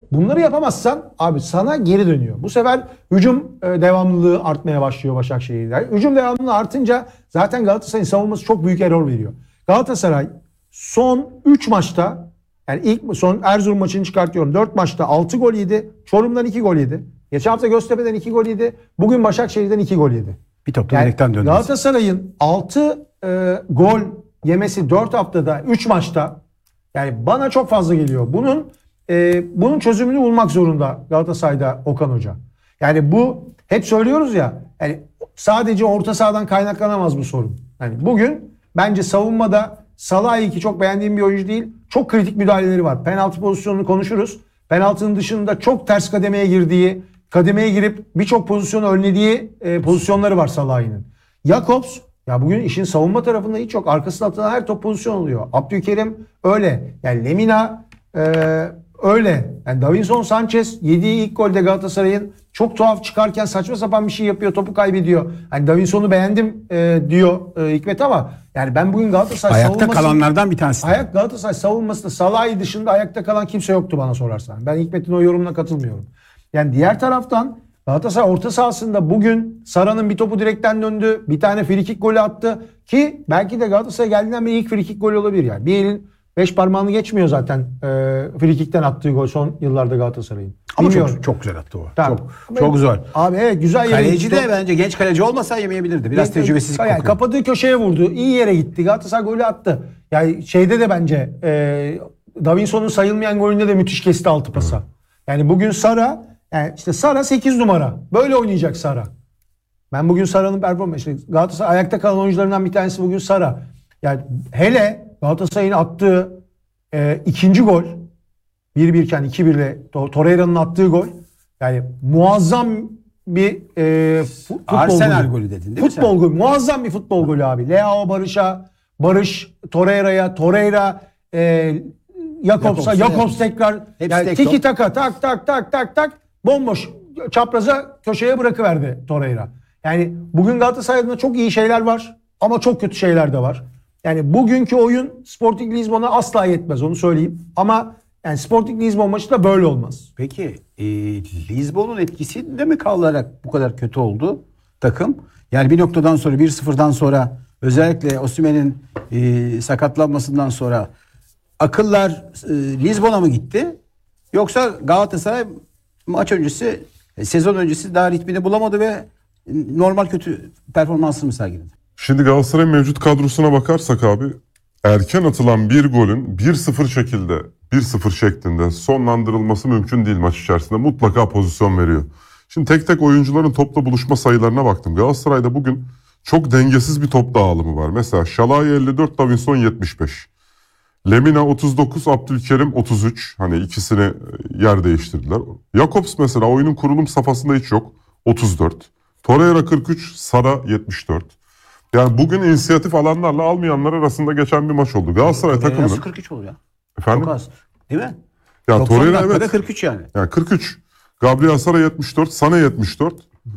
bunları yapamazsan abi sana geri dönüyor. Bu sefer hücum devamlılığı artmaya başlıyor Başakşehir'de. Hücum devamlılığı artınca zaten Galatasaray'ın savunması çok büyük error veriyor. Galatasaray son 3 maçta, yani ilk son Erzurum maçını çıkartıyorum, 4 maçta 6 gol yedi. Çorum'dan 2 gol yedi. Geçen hafta Göztepe'den 2 gol yedi. Bugün Başakşehir'den 2 gol yedi. Bir topta direkten döndü. Galatasaray'ın 6 gol yemesi 4 haftada 3 maçta, yani bana çok fazla geliyor. Bunun çözümünü bulmak zorunda Galatasaray'da Okan Hoca. Yani bu hep söylüyoruz ya, yani sadece orta sahadan kaynaklanamaz bu sorun. Yani bugün bence savunmada Salah'ı ki çok beğendiğim bir oyuncu değil. Çok kritik müdahaleleri var. Penaltı pozisyonunu konuşuruz. Penaltının dışında çok ters kademeye girip birçok pozisyonu önlediği pozisyonları var Salah'ın. Jakobs ya bugün işin savunma tarafında hiç yok. Arkasına atılan her top pozisyon oluyor. Abdülkerim öyle. Yani Lemina öyle. Yani Davinson Sanchez yediği ilk golde Galatasaray'ın çok tuhaf çıkarken saçma sapan bir şey yapıyor. Topu kaybediyor. Hani Davinson'u beğendim diyor Hikmet ama yani ben bugün Galatasaray ayakta kalanlardan bir tanesi. Galatasaray savunmasında Salah'ı dışında ayakta kalan kimse yoktu bana sorarsan. Ben Hikmet'in o yorumuna katılmıyorum. Yani diğer taraftan Galatasaray orta sahasında bugün Sara'nın bir topu direkten döndü. Bir tane frikik golü attı. Ki belki de Galatasaray geldiğinden beri ilk frikik golü olabilir yani. Bir elin 5 parmağını geçmiyor zaten frikikten attığı gol son yıllarda Galatasaray'ın. Ama çok güzel attı o. Tamam. Çok güzel. Abi evet, güzel yere gitti. Kaleci de bence genç kaleci olmasa yemeyebilirdi. Biraz tecrübesizlik kokuyor. Yani kapadığı köşeye vurdu. İyi yere gitti. Galatasaray golü attı. Yani şeyde de bence Davinson'un sayılmayan golünde de müthiş kesti altı pasa. Yani bugün Sara, yani işte Sara 8 numara. Böyle oynayacak Sara. Ben bugün Sara'nın performansı, Galatasaray ayakta kalan oyuncularından bir tanesi bugün Sara. Yani hele Galatasaray'ın attığı ikinci gol 1-1 iken 2-1 ile Torreira'nın attığı gol, yani muazzam bir futbol Arsenal golü. golü dedin değil mi futbol golü. Muazzam bir futbol golü abi. Leao Barış Torreira'ya, Torreira Jakobs tekrar yani tiki taka tak bomboş çapraza köşeye bırakıverdi Torreira. Yani bugün Galatasaray'da çok iyi şeyler var ama çok kötü şeyler de var. Yani bugünkü oyun Sporting Lisbon'a asla yetmez, onu söyleyeyim. Ama yani Sporting Lisbon maçı da böyle olmaz. Peki Lisbon'un etkisinde mi kalarak bu kadar kötü oldu takım? Yani bir noktadan sonra 1-0'dan sonra özellikle Osimhen'in sakatlanmasından sonra akıllar Lisbon'a mı gitti? Yoksa Galatasaray maç öncesi, sezon öncesi daha ritmini bulamadı ve normal kötü performansını mı sergiledi? Şimdi Galatasaray'ın mevcut kadrosuna bakarsak abi, erken atılan bir golün 1-0 şeklinde sonlandırılması mümkün değil maç içerisinde. Mutlaka pozisyon veriyor. Şimdi tek tek oyuncuların topla buluşma sayılarına baktım. Galatasaray'da bugün çok dengesiz bir top dağılımı var. Mesela Şalay 54, Davinson 75. Lemina 39, Abdülkerim 33. Hani ikisini yer değiştirdiler. Jakobs mesela oyunun kurulum safhasında hiç yok. 34. Torreira 43, Sara 74. Yani bugün inisiyatif alanlarla almayanlar arasında geçen bir maç oldu. Galatasaray takımının... Nasıl 43 olur ya? Efendim? Çok az. Değil mi? Ya Torreira evet. 43 yani. Yani 43. Gabriel Sara 74, Sané 74.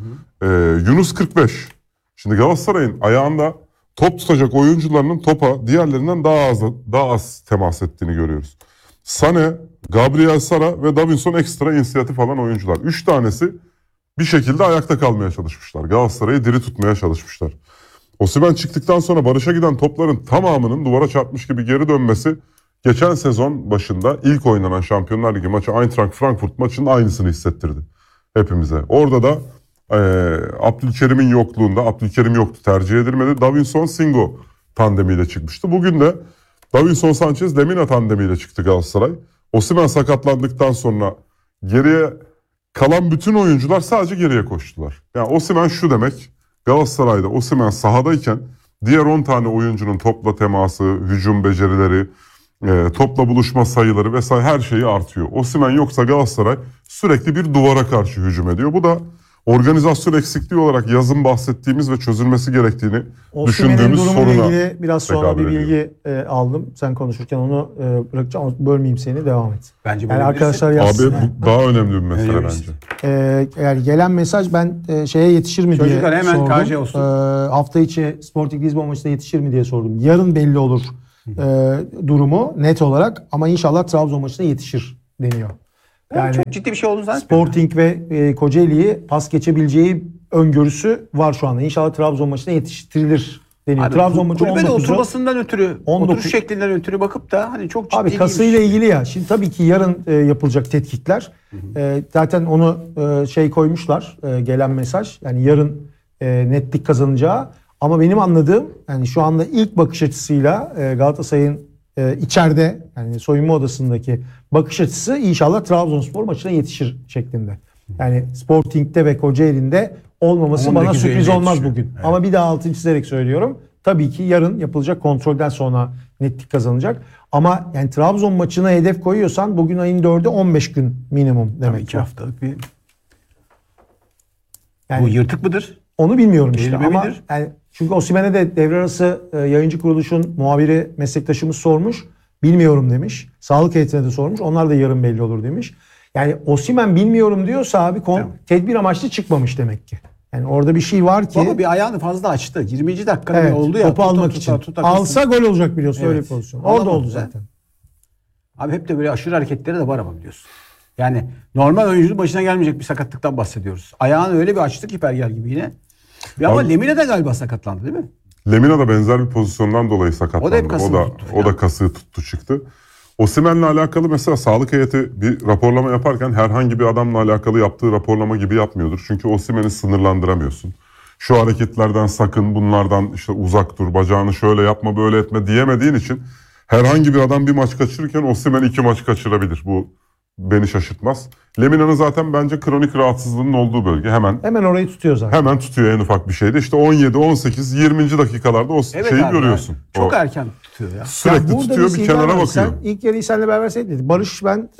Yunus 45. Şimdi Galatasaray'ın ayağında top tutacak oyuncularının topa diğerlerinden daha az temas ettiğini görüyoruz. Sané, Gabriel Sara ve Davinson ekstra inisiyatif alan oyuncular. 3 tanesi bir şekilde ayakta kalmaya çalışmışlar. Galatasaray'ı diri tutmaya çalışmışlar. Osimhen çıktıktan sonra Barış'a giden topların tamamının duvara çarpmış gibi geri dönmesi geçen sezon başında ilk oynanan Şampiyonlar Ligi maçı Eintracht Frankfurt maçının aynısını hissettirdi hepimize. Orada da Abdülkerim'in yokluğunda, Abdülkerim yoktu, tercih edilmedi. Davinson Singo tandemiyle çıkmıştı. Bugün de Davinson Sanchez Lemina tandemiyle çıktı Galatasaray. Osimhen sakatlandıktan sonra geriye kalan bütün oyuncular sadece geriye koştular. Yani Osimhen şu demek: Galatasaray'da Osimhen sahadayken diğer 10 tane oyuncunun topla teması, hücum becerileri, topla buluşma sayıları vesaire her şeyi artıyor. Osimhen yoksa Galatasaray sürekli bir duvara karşı hücum ediyor. Bu da organizasyon eksikliği olarak yazın bahsettiğimiz ve çözülmesi gerektiğini düşündüğümüz soruna ilgili biraz sonra bir bilgi aldım. Sen konuşurken onu bırakacağım ama bölmeyeyim seni, devam et. Bence yani arkadaşlar yazsın. Abi bu daha önemli bir mesele bence. Yani gelen mesaj, ben şeye yetişir mi Çocuklar diye hemen sordum. KC olsun. Hafta içi Sporting Lisbon maçında yetişir mi diye sordum. Yarın belli olur durumu net olarak, ama inşallah Trabzon maçına yetişir deniyor. Yani çok ciddi bir şey olduğunu zannetmiyorum. Sporting ve Kocaeli'yi pas geçebileceği öngörüsü var şu anda. İnşallah Trabzon maçına yetiştirilir deniyor. Abi, Trabzon maçı kulübe de 19'u. oturmasından ötürü, 19 oturuş şeklinden ötürü bakıp da hani çok ciddi Abi kasıyla ilgili ya. Şimdi tabii ki yarın yapılacak tetkikler. Zaten onu koymuşlar. Gelen mesaj. Yani yarın netlik kazanacağı. Ama benim anladığım yani şu anda ilk bakış açısıyla Galatasaray'ın içeride yani soyunma odasındaki bakış açısı inşallah Trabzonspor maçına yetişir şeklinde. Yani Sporting'de ve Kocaeli'nde olmaması bana sürpriz olmaz bugün. Evet. Ama bir daha altını çizerek söylüyorum. Tabii ki yarın yapılacak kontrolden sonra netlik kazanacak. Ama yani Trabzon maçına hedef koyuyorsan bugün ayın 4'ü 15 gün minimum demek. 2 haftalık bir... Yani, bu yırtık mıdır? Onu bilmiyorum işte ama midir? yani çünkü Osimhen'e de devre arası yayıncı kuruluşun muhabiri meslektaşımız sormuş. Bilmiyorum demiş. Sağlık heyetine de sormuş. Onlar da yarın belli olur demiş. Yani Osimhen bilmiyorum diyorsa abi tedbir amaçlı çıkmamış demek ki. Yani orada bir şey var ki. Baba bir ayağını fazla açtı. 20. dakikada oldu ya. Topu almak için. Alsa gol olacak biliyorsun öyle bir pozisyon. Orada oldu zaten. Abi hep de böyle aşırı hareketleri de var ama biliyorsun. Yani normal oyuncunun başına gelmeyecek bir sakatlıktan bahsediyoruz. Ayağını öyle bir açtı ki Perger gibi yine. Ama Lemina da galiba sakatlandı değil mi? Lemina da benzer bir pozisyondan dolayı sakatlandı. O da hep kasını tuttu. O da kasığı tuttu çıktı. Osimhen'le alakalı mesela sağlık heyeti bir raporlama yaparken herhangi bir adamla alakalı yaptığı raporlama gibi yapmıyordur. Çünkü Osimhen'i sınırlandıramıyorsun. Şu hareketlerden sakın, bunlardan işte uzak dur, bacağını şöyle yapma, böyle etme diyemediğin için herhangi bir adam bir maç kaçırırken Osimhen 2 maç kaçırabilir. Bu beni şaşırtmaz. Lemina'nın zaten bence kronik rahatsızlığının olduğu bölge. Hemen orayı tutuyor zaten. Hemen tutuyor en ufak bir şeyde. İşte 17, 18, 20 dakikalarda o şeyi görüyorsun. Çok erken tutuyor ya. Sürekli tutuyor bir kenara bakıyor. Sen ilk yarıyı seninle beraber seyrettik. Barış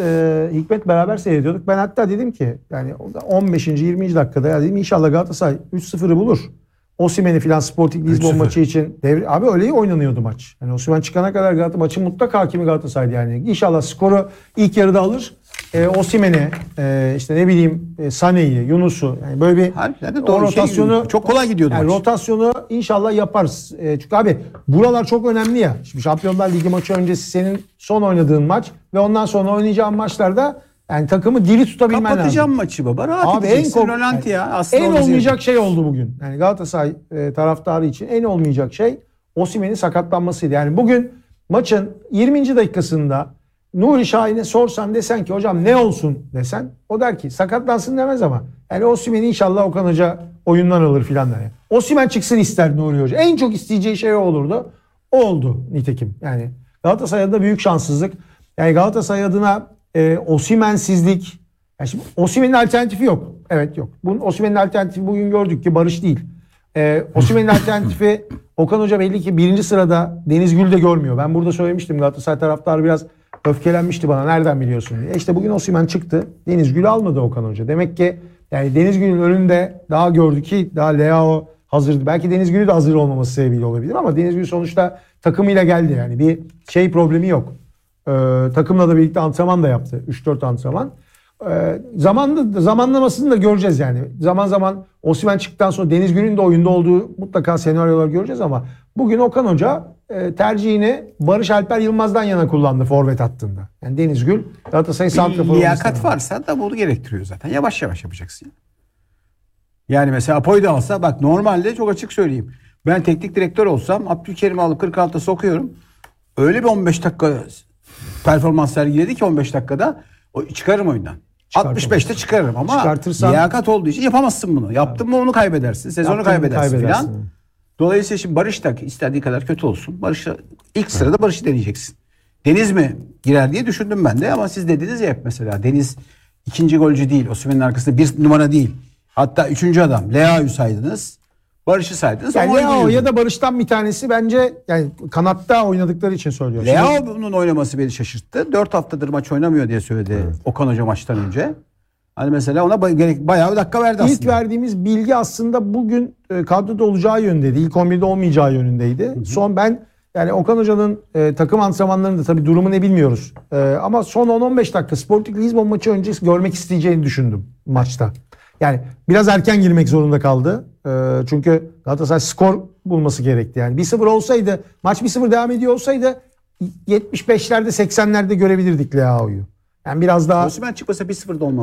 Hikmet beraber seyrediyorduk. Ben hatta dedim ki yani 15. 20. dakikada ya dedim inşallah Galatasaray 3-0'ı bulur. Osimhen'i filan Sporting Lisbon maçı için abi öyle oynanıyordu maç. Yani Osimhen çıkana kadar Galatasaray maçın mutlak hakimi Galatasaray'dı yani. İnşallah skoru ilk yarıda alır. Osimhen'i işte ne bileyim Sané'yi, Yunus'u yani böyle bir o rotasyonu çok kolay gidiyordu yani maç. Rotasyonu inşallah yaparız. Çünkü abi buralar çok önemli ya. Şimdi Şampiyonlar Ligi maçı öncesi senin son oynadığın maç ve ondan sonra oynayacağın maçlarda yani takımı diri tutabilmen lazım. Kapatacağım maçı baba. Rahat abi Rölanti ya. Aslında en olmayacak şey oldu bugün. Yani Galatasaray taraftarı için en olmayacak şey Osimhen'in sakatlanmasıydı. Yani bugün maçın 20. dakikasında Nuri Şahin'e sorsan desen ki hocam ne olsun desen o der ki sakatlansın demez ama yani Osimhen'i inşallah Okan Hoca oyundan alır filan der. Osimhen çıksın ister Nuri Hoca. En çok isteyeceği şey o olurdu. O oldu nitekim. Yani Galatasaray adına büyük şanssızlık. Yani Galatasaray adına Osimhen'sizlik. Yani şimdi Osimhen'in alternatifi yok. Evet yok. Osimhen'in alternatifi bugün gördük ki Barış değil. Osimhen'in alternatifi Okan Hoca belli ki 1. sırada Deniz Gül de görmüyor. Ben burada söylemiştim Galatasaray taraftarı biraz öfkelenmişti bana nereden biliyorsun diye. İşte bugün Osimhen çıktı. Deniz Gül'ü almadı Okan Hoca. Demek ki yani Deniz Gül'ün önünde daha gördü ki daha Leao hazırdı. Belki Deniz Gül'ü de hazır olmaması sebebiyle olabilir ama Deniz Gül sonuçta takımıyla geldi. Yani bir problemi yok. Takımla da birlikte antrenman da yaptı. 3-4 antrenman. Zamanlamasını da göreceğiz yani. Zaman zaman Osimhen çıktıktan sonra Deniz Gül'ün de oyunda olduğu mutlaka senaryolar göreceğiz ama bugün Okan Hoca tercihini Barış Alper Yılmaz'dan yana kullandı forvet hattında. Yani Deniz Gül Galatasaray santrafor. Liyakat varsa da bunu gerektiriyor zaten. Yavaş yavaş yapacaksın. Yani mesela Apo'yu da alsa bak normalde çok açık söyleyeyim. Ben teknik direktör olsam Abdülkerim'i alıp 46'a sokuyorum. Öyle bir 15 dakika performans sergiledi ki 15 dakikada çıkarırım oyundan. 65'te çıkarırım ama liyakat olduğu için yapamazsın bunu. Yaptın mı onu kaybedersin. Sezonu kaybedersin filan. Dolayısıyla şimdi Barış da istediği kadar kötü olsun. Barış'la ilk sırada Barış'ı deneyeceksin. Deniz mi girer diye düşündüm ben de ama siz dediniz ya hep mesela Deniz ikinci golcü değil. Osimhen'in arkasında bir numara değil. Hatta 3. adam. Leao'yu saydınız. Barış'ı saydınız. Yani Leao ya da Barış'tan bir tanesi bence yani kanatta oynadıkları için söylüyorum. Leao'nun oynaması beni şaşırttı. 4 haftadır maç oynamıyor diye söyledi Okan Hoca maçtan önce. Hani mesela ona bayağı bir dakika verdi aslında. İlk verdiğimiz bilgi aslında bugün kadroda olacağı yönündeydi. İlk 11'de olmayacağı yönündeydi. Son ben yani Okan Hoca'nın takım antrenmanlarında tabii durumu ne bilmiyoruz. Ama son 10-15 dakika Sporting Lisbon maçı öncesi görmek isteyeceğini düşündüm maçta. Yani biraz erken girmek zorunda kaldı. Çünkü Galatasaray skor bulması gerekti. Yani 1-0 olsaydı, maç 1-0 devam ediyor olsaydı 75'lerde 80'lerde görebilirdik Leao'yu. Yani biraz daha Osimhen çıkmasa 1-0 da olmaz.